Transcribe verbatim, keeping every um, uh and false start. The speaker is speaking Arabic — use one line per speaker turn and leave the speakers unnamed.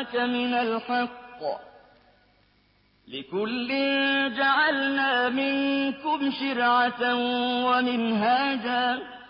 جَاءَكَ مِنَ الْحَقِّ ۗ لِكُلٍّ جَعَلْنَا مِنكُمْ شِرْعَةً وَمِنْهَاجًا